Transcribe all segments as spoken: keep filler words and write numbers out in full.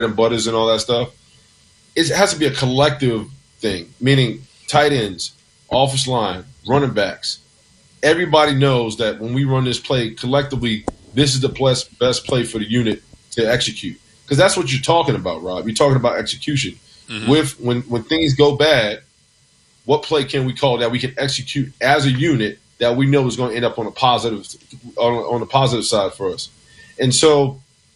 and butters and all that stuff. It has to be a collective thing, meaning tight ends, offensive line, running backs. Everybody knows that when we run this play collectively, this is the best, best play for the unit to execute. Because that's what you're talking about, Rob. You're talking about execution. Mm-hmm. With when, when things go bad, what play can we call that we can execute as a unit that we know is going to end up on a positive on, on the positive side for us? And so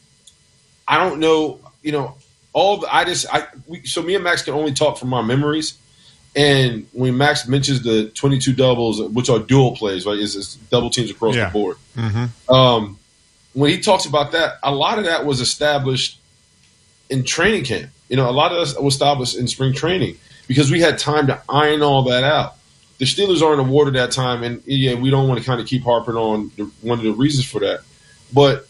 I don't know, you know, all the, I just I we, so me and Max can only talk from our memories. And when Max mentions the twenty-two doubles, which are dual plays, right, is, is double teams across yeah. the board. Mm-hmm. Um, when he talks about that, a lot of that was established in training camp. You know, a lot of us was established in spring training because we had time to iron all that out. The Steelers aren't awarded that time, and yeah, we don't want to kind of keep harping on the, one of the reasons for that. But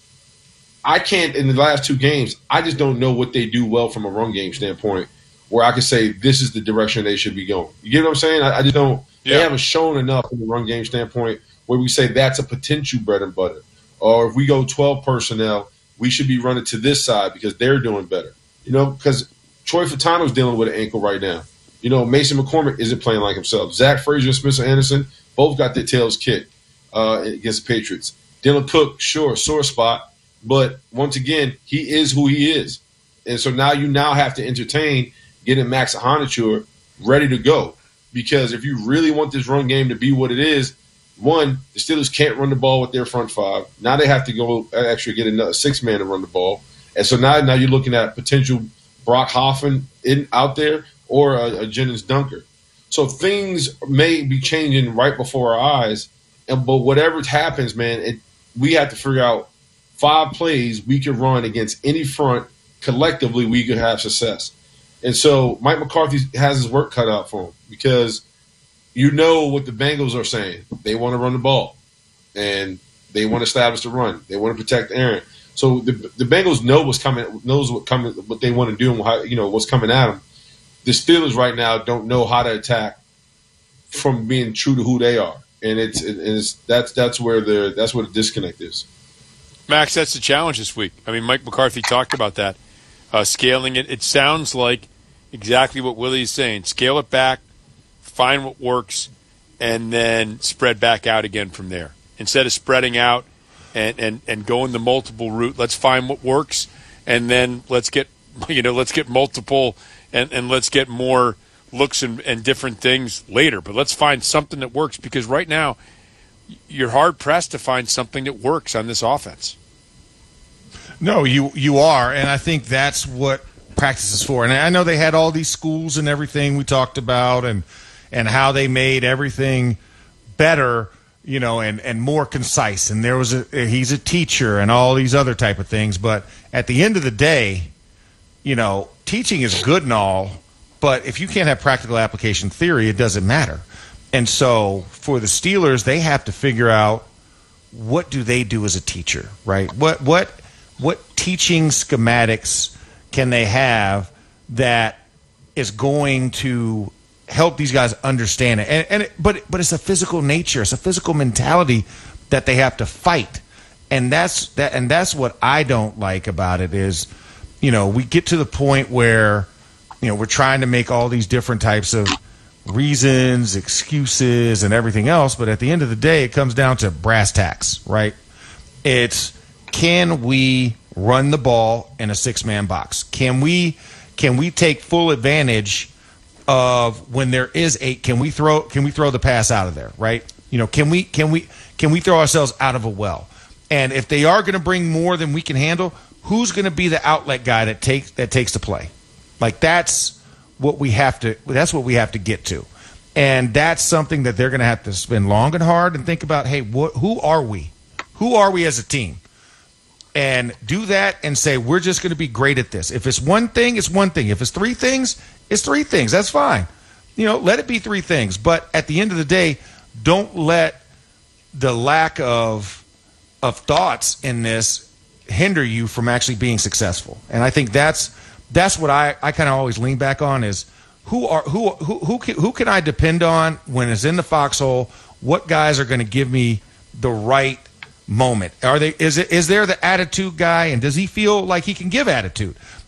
I can't, in the last two games, I just don't know what they do well from a run game standpoint where I could say this is the direction they should be going. You get what I'm saying? I, I just don't yeah. – they haven't shown enough from the run game standpoint where we say that's a potential bread and butter. Or if we go twelve personnel, we should be running to this side because they're doing better. You know, because Troy Fatano's dealing with an ankle right now. You know, Mason McCormick isn't playing like himself. Zach Frazier and Spencer Anderson both got their tails kicked uh, against the Patriots. Dylan Cook, sure, sore spot. But once again, he is who he is. And so now you now have to entertain getting Max Ahanature ready to go. Because if you really want this run game to be what it is, one, the Steelers can't run the ball with their front five. Now they have to go actually get another six man to run the ball. And so now, now you're looking at potential Brock Hoffman in out there or a, a Jennings Dunker. So things may be changing right before our eyes. And but whatever happens, man, it, we have to figure out five plays we can run against any front. Collectively, we could have success. And so Mike McCarthy has his work cut out for him because you know what the Bengals are saying. They want to run the ball, and they want to establish the run. They want to protect Aaron. So the, the Bengals know what's coming, knows what coming, what they want to do, and how, you know what's coming at them. The Steelers right now don't know how to attack from being true to who they are, and it's, it's that's that's where the that's where the disconnect is. Max, that's the challenge this week. I mean, Mike McCarthy talked about that, uh, scaling it. It sounds like exactly what Willie's saying. Scale it back, find what works, and then spread back out again from there. Instead of spreading out and, and, and going the multiple route, let's find what works, and then let's get you know let's get multiple and, and let's get more looks and, and different things later. But let's find something that works because right now you're hard pressed to find something that works on this offense. No, you you are, and I think that's what practice is for. And I know they had all these schools and everything we talked about, and and how they made everything better, you know, and, and more concise. And there was a he's a teacher and all these other type of things. But at the end of the day, you know, teaching is good and all, but if you can't have practical application theory, it doesn't matter. And so for the Steelers, they have to figure out what do they do as a teacher, right? What what what teaching schematics can they have that is going to help these guys understand it? And, and it, but but it's a physical nature, it's a physical mentality that they have to fight, and that's that. And that's what I don't like about it is, you know, we get to the point where, you know, we're trying to make all these different types of reasons, excuses, and everything else, but at the end of the day, it comes down to brass tacks, right? It's, can we run the ball in a six-man box? Can we can we take full advantage of when there is a can we throw can we throw the pass out of there, right? You know, can we can we can we throw ourselves out of a well? And if they are going to bring more than we can handle, who's going to be the outlet guy that takes that takes the play? Like that's what we have to that's what we have to get to. And that's something that they're going to have to spend long and hard and think about, hey, what who are we? Who are we as a team? And do that and say, we're just going to be great at this. If it's one thing, it's one thing. If it's three things, it's three things. That's fine. You know, let it be three things. But at the end of the day, don't let the lack of of thoughts in this hinder you from actually being successful. And I think that's that's what I, I kind of always lean back on is who are who who who can, who can I depend on when it's in the foxhole? What guys are going to give me the right moment? Are they is it is there the attitude guy, and does he feel like he can give attitude?